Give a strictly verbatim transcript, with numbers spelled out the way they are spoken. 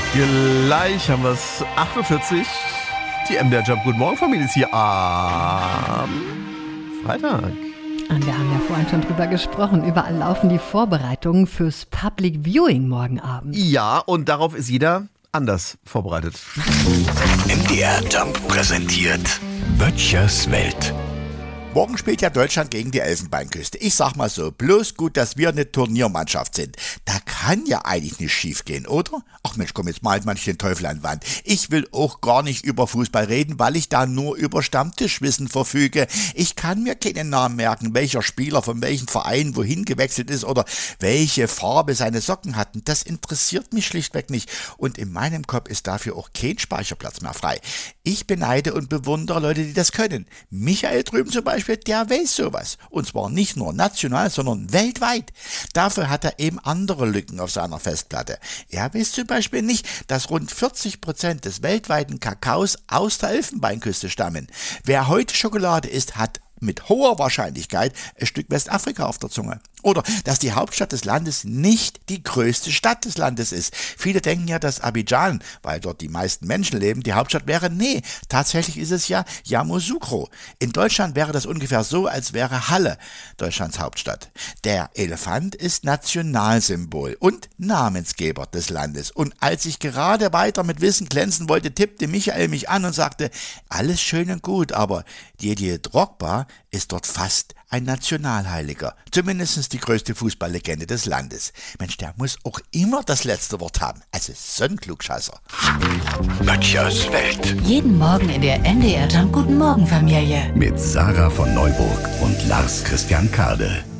Gleich haben wir es. acht Uhr vierzig. Die M D R Jump. Guten Morgen, Familie, ist hier am Freitag. Und wir haben ja vorhin schon drüber gesprochen. Überall laufen die Vorbereitungen fürs Public Viewing morgen Abend. Ja, und darauf ist jeder anders vorbereitet. M D R Jump präsentiert Böttchers Welt. Morgen spielt ja Deutschland gegen die Elfenbeinküste. Ich sag mal so, bloß gut, dass wir eine Turniermannschaft sind. Da kann ja eigentlich nicht schief gehen, oder? Ach Mensch, komm, jetzt malt man nicht den Teufel an die Wand. Ich will auch gar nicht über Fußball reden, weil ich da nur über Stammtischwissen verfüge. Ich kann mir keinen Namen merken, welcher Spieler von welchem Verein wohin gewechselt ist oder welche Farbe seine Socken hatten. Das interessiert mich schlichtweg nicht. Und in meinem Kopf ist dafür auch kein Speicherplatz mehr frei. Ich beneide und bewundere Leute, die das können. Michael drüben zum Beispiel, der weiß sowas. Und zwar nicht nur national, sondern weltweit. Dafür hat er eben andere Lücken auf seiner Festplatte. Er weiß zum Beispiel nicht, dass rund vierzig Prozent des weltweiten Kakaos aus der Elfenbeinküste stammen. Wer heute Schokolade isst, hat mit hoher Wahrscheinlichkeit ein Stück Westafrika auf der Zunge. Oder dass die Hauptstadt des Landes nicht die größte Stadt des Landes ist. Viele denken ja, dass Abidjan, weil dort die meisten Menschen leben, die Hauptstadt wäre. Nee, tatsächlich ist es ja Yamoussoukro. In Deutschland wäre das ungefähr so, als wäre Halle Deutschlands Hauptstadt. Der Elefant ist Nationalsymbol und Namensgeber des Landes. Und als ich gerade weiter mit Wissen glänzen wollte, tippte Michael mich an und sagte, alles schön und gut, aber Didier Drogba ist dort fast ein Nationalheiliger. Zumindest die größte Fußballlegende des Landes. Mensch, der muss auch immer das letzte Wort haben. Also so ein Klugscheißer. Böttchers Welt. Jeden Morgen in der M D R Jump Guten Morgen Familie. Mit Sarah von Neuburg und Lars Christian Kade.